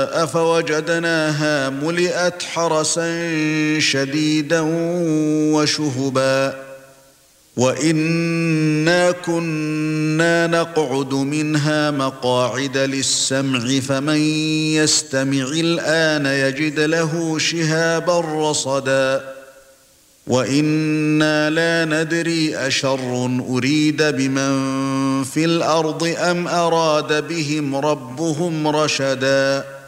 فوجدناها ملئت حرسا شديدا وشهبا وإنا كنا نقعد منها مقاعد للسمع فمن يستمع الآن يجد له شهابا رصدا وإنا لا ندري أشر أريد بمن في الأرض أم أراد بهم ربهم رشدا